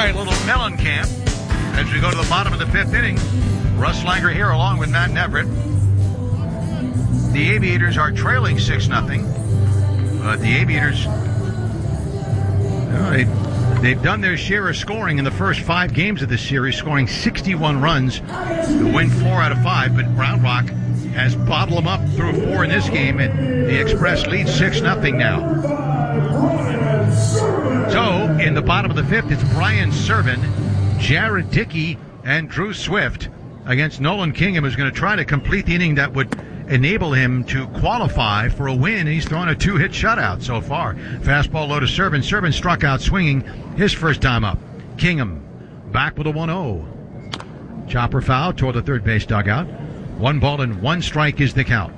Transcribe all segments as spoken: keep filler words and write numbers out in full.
right, little Mellencamp as we go to the bottom of the fifth inning. Russ Langer here along with Matt Neverett. The Aviators are trailing six nothing, but the Aviators, they, they've done their share of scoring in the first five games of this series, scoring sixty-one runs to win four out of five, but Round Rock has bottled them up through four in this game, and the Express leads six nothing now. So, in the bottom of the fifth, it's Brian Serven, Jared Dickey, and Drew Swift against Nolan Kingham, who's going to try to complete the inning that would enable him to qualify for a win. He's thrown a two-hit shutout so far. Fastball low to Serven. Serven struck out swinging his first time up. Kingham back with a one oh. Chopper foul toward the third base dugout. One ball and one strike is the count.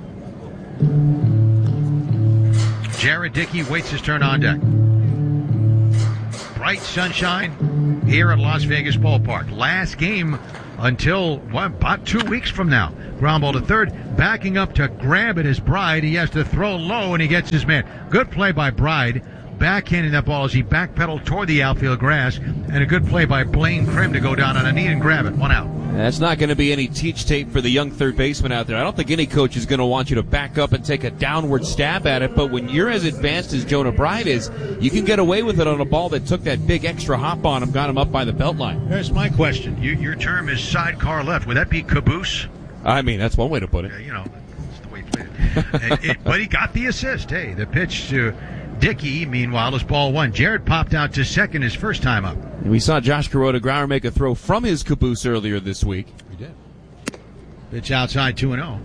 Jared Dickey waits his turn on deck. Bright sunshine here at Las Vegas Ballpark. Last game until what, about two weeks from now. Ground ball to third, backing up to grab it is Bride. He has to throw low, and he gets his man. Good play by Bride, backhanding that ball as he backpedaled toward the outfield grass, and a good play by Blaine Krim to go down on a knee and grab it. One out. That's not going to be any teach tape for the young third baseman out there. I don't think any coach is going to want you to back up and take a downward stab at it, but when you're as advanced as Jonah Bride is, you can get away with it on a ball that took that big extra hop on him, got him up by the belt line. Here's my question. You, your term is sidecar left. Would that be caboose? I mean, that's one way to put it. Yeah, you know, that's the way he played it. it. But he got the assist. Hey, the pitch to Dickey, meanwhile, is ball one. Jared popped out to second his first time up. And we saw Josh Kuroda-Grauer make a throw from his caboose earlier this week. He did. Pitch outside two and oh.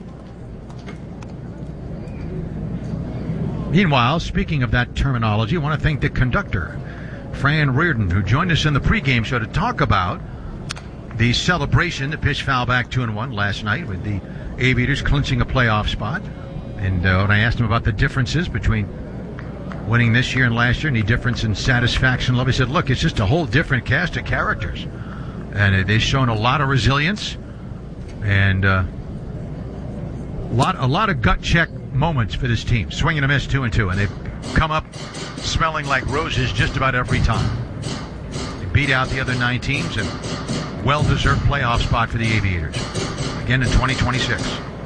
Meanwhile, speaking of that terminology, I want to thank the conductor, Fran Reardon, who joined us in the pregame show to talk about the celebration, the pitch foul back two and one last night with the Aviators clinching a playoff spot. And uh, when I asked him about the differences between winning this year and last year, any difference in satisfaction level, he said, look, it's just a whole different cast of characters. And they've shown a lot of resilience and uh, a lot, a lot of gut check moments for this team. Swing and a miss, two and two, and they've come up smelling like roses just about every time. They beat out the other nine teams and well-deserved playoff spot for the Aviators. Again in twenty twenty-six.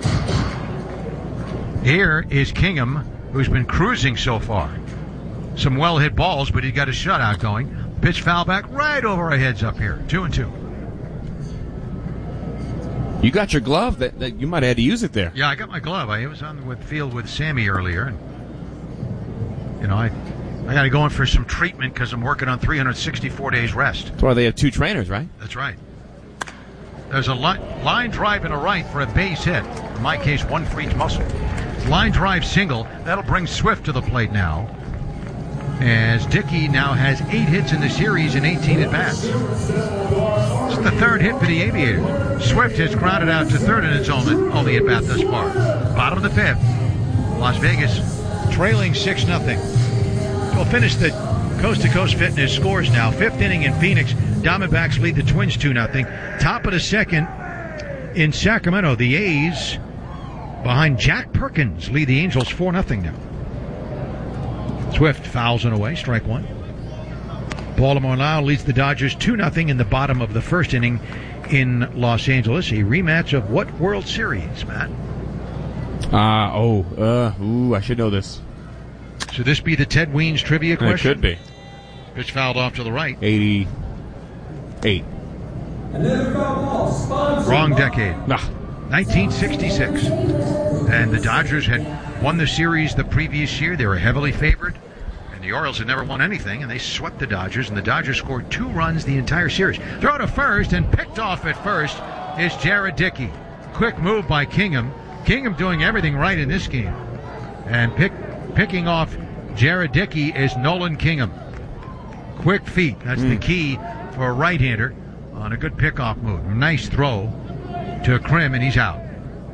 Here is Kingham, who's been cruising so far. Some well-hit balls, but he's got a shutout going. Pitch foul back right over our heads up here. Two and two. You got your glove. That, that you might have had to use it there. Yeah, I got my glove. I was on the field with Sammy earlier, and you know, I I got to go in for some treatment because I'm working on three hundred sixty-four days rest. That's why they have two trainers, right? That's right. There's a line, line drive and a right for a base hit. In my case, one for each muscle. Line drive single. That'll bring Swift to the plate now, as Dickey now has eight hits in the series and eighteen at-bats. It's the third hit for the Aviators. Swift has grounded out to third in its only, only at-bat thus far. Bottom of the fifth. Las Vegas trailing six nothing. We'll finish the coast-to-coast fitness scores now. Fifth inning in Phoenix. Diamondbacks lead the Twins two nothing. Top of the second in Sacramento. The A's, behind Jack Perkins, lead the Angels four nothing now. Swift fouls it away, strike one. Baltimore now leads the Dodgers two nothing in the bottom of the first inning in Los Angeles. A rematch of what World Series, Matt? Uh, oh, uh, ooh, I should know this. Should this be the Ted Weens trivia question? It could be. Pitch fouled off to the right. eighty-eight. Wrong decade. Nah. nineteen sixty-six. And the Dodgers had won the series the previous year. They were heavily favored. And the Orioles had never won anything, and they swept the Dodgers. And the Dodgers scored two runs the entire series. Throw to first, and picked off at first is Jared Dickey. Quick move by Kingham. Kingham doing everything right in this game. And pick, picking off Jared Dickey is Nolan Kingham. Quick feet. That's mm. the key for a right-hander on a good pickoff move. Nice throw to Krim, and he's out.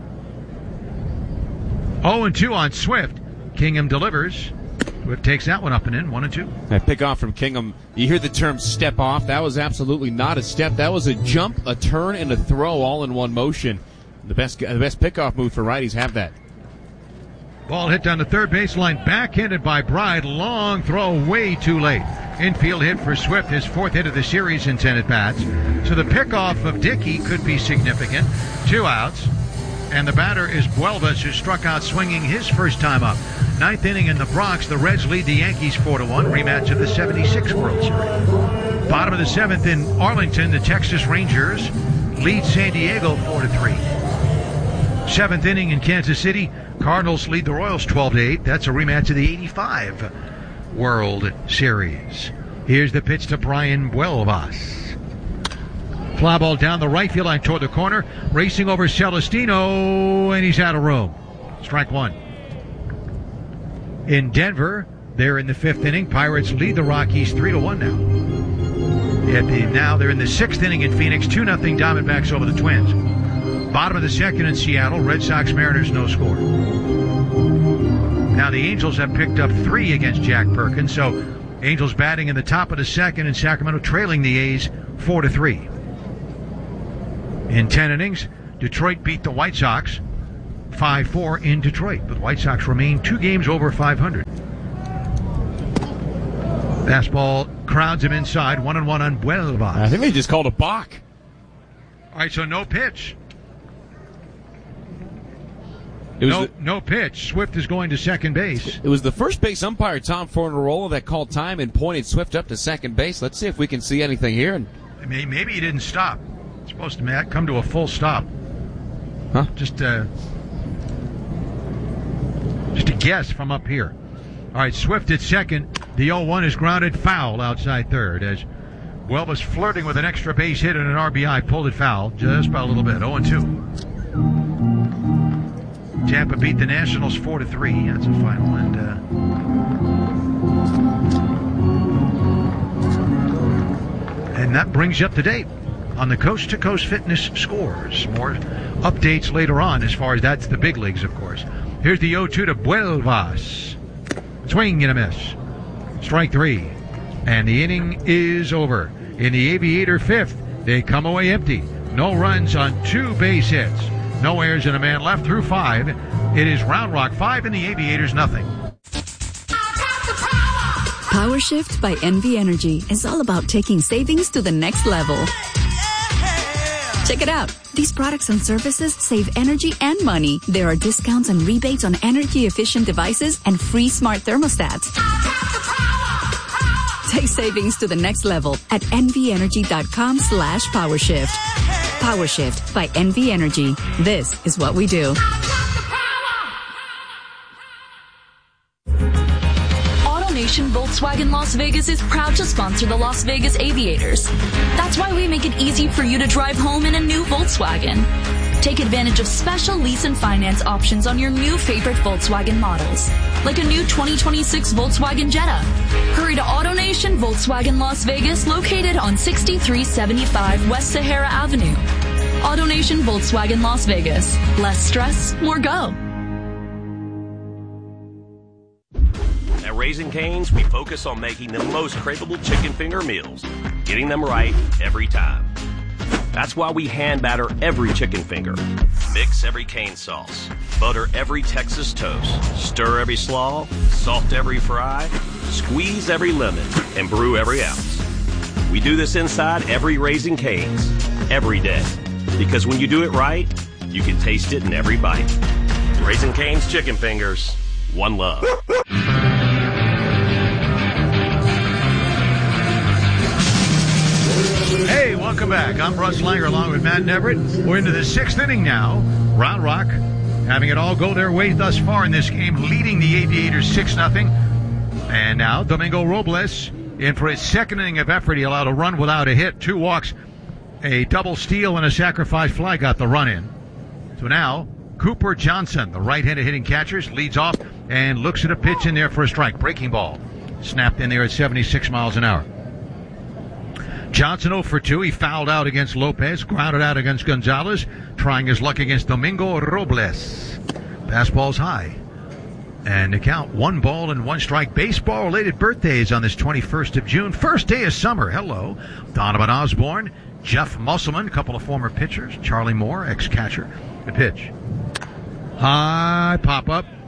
oh and two on Swift. Kingham delivers. Swift takes that one up and in, one and two. That pickoff from Kingham, you hear the term step off. That was absolutely not a step. That was a jump, a turn, and a throw all in one motion. The best the best pickoff move for righties have that. Ball hit down the third baseline, backhanded by Bride. Long throw, way too late. Infield hit for Swift, his fourth hit of the series in ten at-bats. So the pickoff of Dickey could be significant. Two outs. And the batter is Buelvas, who struck out swinging his first time up. Ninth inning in the Bronx, the Reds lead the Yankees four to one, rematch of the seventy-six World Series. Bottom of the seventh in Arlington, the Texas Rangers lead San Diego four to three. Seventh inning in Kansas City, Cardinals lead the Royals twelve to eight. That's a rematch of the eighty-five World Series. Here's the pitch to Brian Buelvas. Fly ball down the right field line toward the corner. Racing over Celestino, and he's out of room. Strike one. In Denver, they're in the fifth inning. Pirates lead the Rockies three to one now. At the, now they're in the sixth inning in Phoenix. two nothing Diamondbacks over the Twins. Bottom of the second in Seattle. Red Sox Mariners no score. Now the Angels have picked up three against Jack Perkins. So Angels batting in the top of the second, and Sacramento trailing the A's four to three. In ten innings, Detroit beat the White Sox five four in Detroit, but the White Sox remain two games over five hundred. Fastball crowds him inside, one and one on Buelvas. I think they just called a balk. All right, so no pitch. It was no, the, no pitch. Swift is going to second base. It was the first base umpire, Tom Fornarola, that called time and pointed Swift up to second base. Let's see if we can see anything here. Maybe he didn't stop. It's supposed to come to a full stop. Huh? Just, uh, just a guess from up here. All right, Swift at second. The oh one is grounded foul outside third as Buelvas flirting with an extra base hit and an R B I pulled it foul just by a little bit. oh and two. Tampa beat the Nationals four to three. That's a final. And uh, and that brings you up to date on the Coast to Coast Fitness scores. More updates later on as far as that's the big leagues, of course. Here's the oh two to Buelvas. Swing and a miss. Strike three. And the inning is over. In the Aviator fifth, they come away empty. No runs on two base hits. No errors and a man left through five. It is Round Rock five and the Aviators nothing. Power Shift by N V Energy is all about taking savings to the next level. Check it out. These products and services save energy and money. There are discounts and rebates on energy-efficient devices and free smart thermostats. Take savings to the next level at nvenergy.com slash powershift. PowerShift by N V Energy. This is what we do. AutoNation Volkswagen Las Vegas is proud to sponsor the Las Vegas Aviators. That's why we make it easy for you to drive home in a new Volkswagen. Take advantage of special lease and finance options on your new favorite Volkswagen models, like a new twenty twenty-six Volkswagen Jetta. Hurry to AutoNation Volkswagen Las Vegas, located on sixty-three seventy-five West Sahara Avenue. AutoNation Volkswagen Las Vegas. Less stress, more go. At Raising Cane's, we focus on making the most craveable chicken finger meals, getting them right every time. That's why we hand batter every chicken finger, mix every cane sauce, butter every Texas toast, stir every slaw, salt every fry, squeeze every lemon, and brew every ounce. We do this inside every Raising Cane's, every day. Because when you do it right, you can taste it in every bite. Raising Cane's chicken fingers, one love. Hey, welcome back. I'm Russ Langer along with Matt Everett. We're into the sixth inning now. Round Rock having it all go their way thus far in this game, leading the Aviators six nothing. And now Domingo Robles in for his second inning of effort. He allowed a run without a hit, two walks, a double steal, and a sacrifice fly got the run in. So now Cooper Johnson, the right-handed hitting catcher, leads off and looks at a pitch in there for a strike. Breaking ball. Snapped in there at seventy-six miles an hour. Johnson oh for two. He fouled out against Lopez, grounded out against Gonzalez, trying his luck against Domingo Robles. Fastball's high. And the count, one ball and one strike. Baseball-related birthdays on this twenty-first of June. First day of summer. Hello. Donovan Osborne, Jeff Musselman, a couple of former pitchers. Charlie Moore, ex-catcher. The pitch. High pop-up.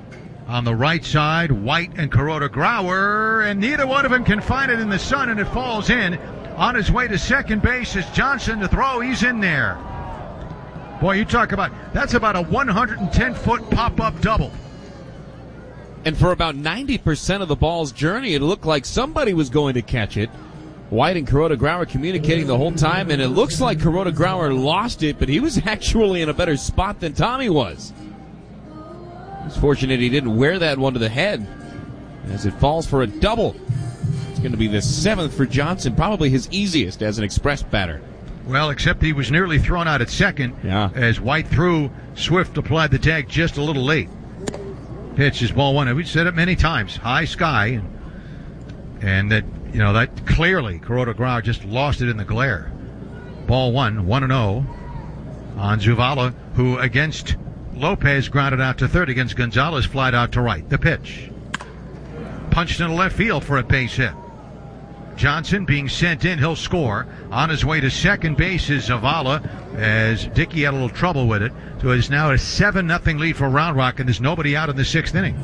On the right side, White and Kuroda Grauer, and neither one of them can find it in the sun, and it falls in. On his way to second base is Johnson to throw. He's in there. Boy, you talk about, that's about a one hundred ten foot pop-up double. And for about ninety percent of the ball's journey, it looked like somebody was going to catch it. White and Kuroda Grauer communicating the whole time, and it looks like Kuroda Grauer lost it, but he was actually in a better spot than Tommy was. He's fortunate he didn't wear that one to the head as it falls for a double. It's going to be the seventh for Johnson, probably his easiest as an express batter. Well, except he was nearly thrown out at second yeah. as White threw. Swift applied the tag just a little late. Pitch is ball one. We've said it many times. High sky. And, and that, you know, that clearly Kuroda Grauer just lost it in the glare. Ball one, one and oh on Zavala, who against Lopez grounded out to third, against Gonzalez flied out to right. The pitch. Punched into left field for a base hit. Johnson being sent in, he'll score. On his way to second base is Zavala, as Dickey had a little trouble with it. So it's now a seven nothing lead for Round Rock, and there's nobody out in the sixth inning.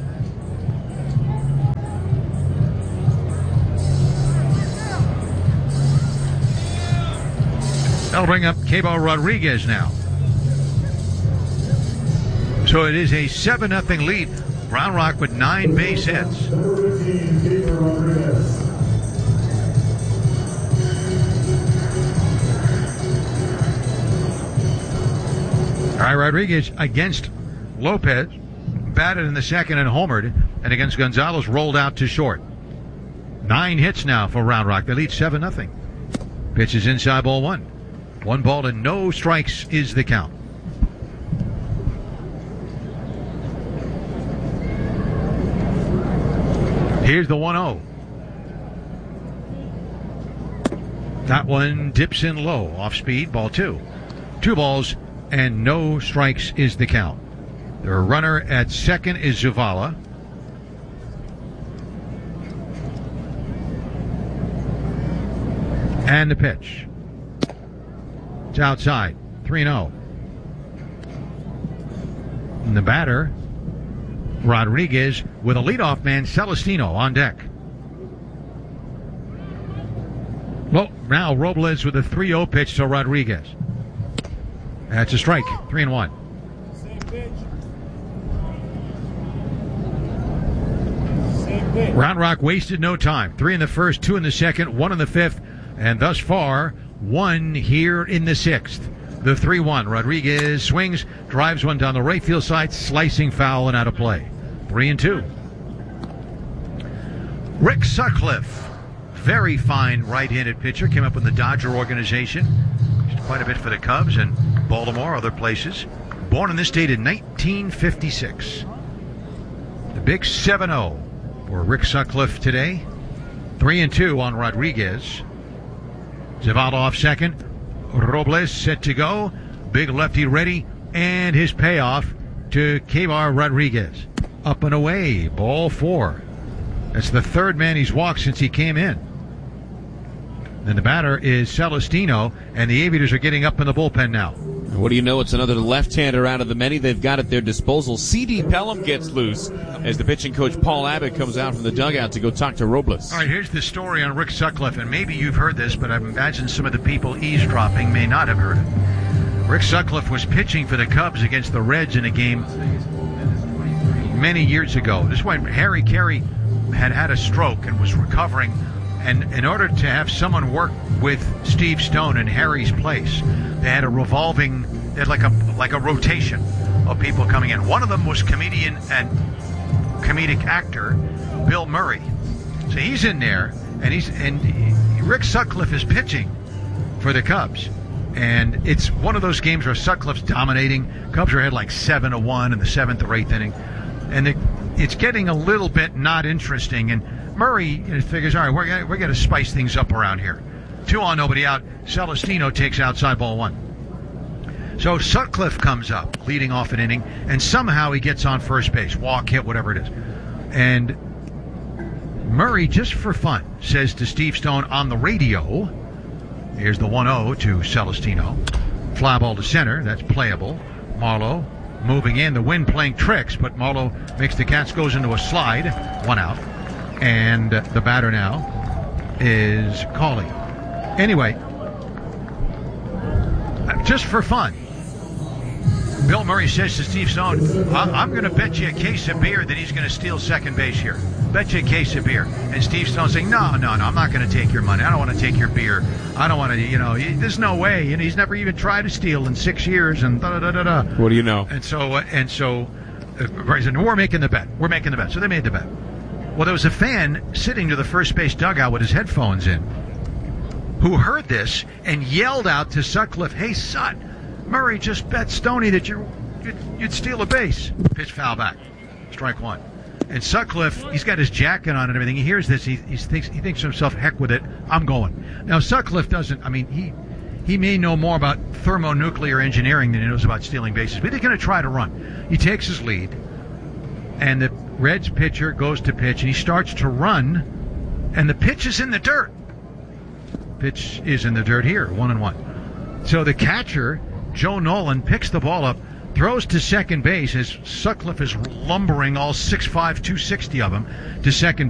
That'll bring up Keibert Rodriguez now. So it is a seven nothing lead. Round Rock with nine base hits. All right, Rodriguez against Lopez, batted in the second and homered, and against Gonzalez rolled out to short. Nine hits now for Round Rock. They lead seven nothing. Pitch is inside, ball one. One ball and no strikes is the count. Here's the one oh. That one dips in low, off speed, ball two. Two balls and no strikes is the count. Their runner at second is Zavala. And the pitch. It's outside, three and oh. And the batter, Rodriguez, with a leadoff man, Celestino, on deck. Well, now Robles with a three oh pitch to Rodriguez. That's a strike, three and one. Round Rock wasted no time. Three in the first, two in the second, one in the fifth, and thus far, one here in the sixth. The three one. Rodriguez swings, drives one down the right field side, slicing foul and out of play. Three and two. Rick Sutcliffe, very fine right-handed pitcher, came up in the Dodger organization. Used quite a bit for the Cubs and Baltimore, other places. Born in this state in nineteen fifty-six. The big seven oh for Rick Sutcliffe today. Three and two on Rodriguez. Zavala off second. Robles set to go. Big lefty ready. And his payoff to Keibert Rodriguez. Up and away. Ball four. That's the third man he's walked since he came in. Then the batter is Celestino, and the Aviators are getting up in the bullpen now. What do you know? It's another left-hander out of the many they've got at their disposal. C D Pelham gets loose as the pitching coach Paul Abbott comes out from the dugout to go talk to Robles. All right, here's the story on Rick Sutcliffe, and maybe you've heard this, but I imagine some of the people eavesdropping may not have heard it. Rick Sutcliffe was pitching for the Cubs against the Reds in a game many years ago. This is when Harry Carey had had a stroke and was recovering. And in order to have someone work with Steve Stone in Harry's place, they had a revolving, they had like a like a rotation of people coming in. One of them was comedian and comedic actor Bill Murray. So he's in there, and he's and he, Rick Sutcliffe is pitching for the Cubs, and it's one of those games where Sutcliffe's dominating. Cubs are ahead like seven to one in the seventh or eighth inning, and it, it's getting a little bit not interesting. And Murray you know, figures, all right, we're gonna, we're going to spice things up around here. Two on, nobody out. Celestino takes outside, ball one. So Sutcliffe comes up, leading off an inning, and somehow he gets on first base, walk, hit, whatever it is. And Murray, just for fun, says to Steve Stone on the radio, here's the one oh to Celestino. Fly ball to center, that's playable. Marlowe moving in, the wind playing tricks, but Marlowe makes the catch, goes into a slide, one out, and uh, the batter now is Cawley. Anyway, just for fun, Bill Murray says to Steve Stone, I'm going to bet you a case of beer that he's going to steal second base here. Bet you a case of beer. And Steve Stone's saying, no, no, no, I'm not going to take your money. I don't want to take your beer. I don't want to, you know, there's no way. You know, he's never even tried to steal in six years and da da da da. What do you know? And so, uh, and so, uh, we're making the bet. We're making the bet. So they made the bet. Well, there was a fan sitting to the first base dugout with his headphones in who heard this and yelled out to Sutcliffe, hey, Sut, Murray just bet Stoney that you're, you'd, you'd steal a base. Pitch foul back. Strike one. And Sutcliffe, he's got his jacket on and everything. He hears this. He, he thinks he thinks to himself, heck with it. I'm going. Now, Sutcliffe doesn't, I mean, he he may know more about thermonuclear engineering than he knows about stealing bases. But he's going to try to run. He takes his lead. And the Reds pitcher goes to pitch. And he starts to run. And the pitch is in the dirt. Pitch is in the dirt here. One and one. So the catcher, Joe Nolan, picks the ball up, throws to second base as Sutcliffe is lumbering all six five, two sixty of him to second base.